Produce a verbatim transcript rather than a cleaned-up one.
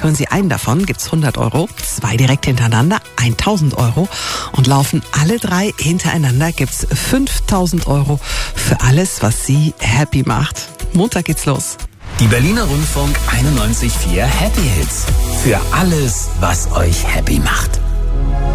Hören Sie einen davon, gibt's hundert Euro, zwei direkt hintereinander, tausend Euro und laufen alle drei hintereinander, gibt's fünftausend Euro für alles, was Sie happy macht. Montag geht's los. Die Berliner Rundfunk einundneunzig Komma vier Happy Hits. Für alles, was euch happy macht.